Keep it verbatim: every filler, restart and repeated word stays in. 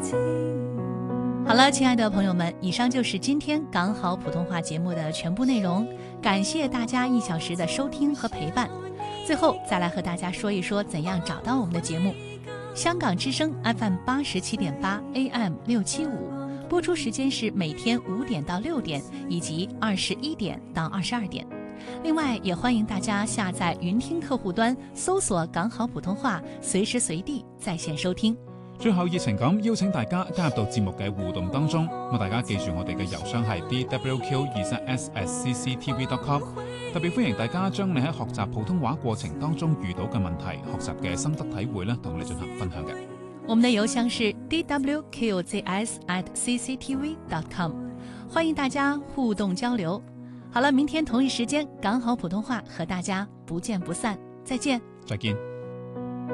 好了，亲爱的朋友们，以上就是今天港好普通话节目的全部内容，感谢大家一小时的收听和陪伴。最后再来和大家说一说怎样找到我们的节目。香港之声 F M 八十七点八 A M 六七五，播出时间是每天五点到六点，以及二十一點到二十二點。另外，也歡迎大家下載雲聽客戶端，搜索港好普通話，隨時隨地在線收聽。 最後熱情咁邀請大家加入到節目嘅互動當中，咁大家記住我哋嘅郵箱係 d w q 二十 s at c c t v dot com， 特別歡迎大家將你喺學習普通話過程當中遇到嘅問題、學習嘅心得體會咧，同我哋進行分享嘅。 我們的郵箱是 d w q z s at c c t v dot com， 歡迎大家互動交流。好了，明天同一時間港好普通話和大家不見不散，再見。 再見。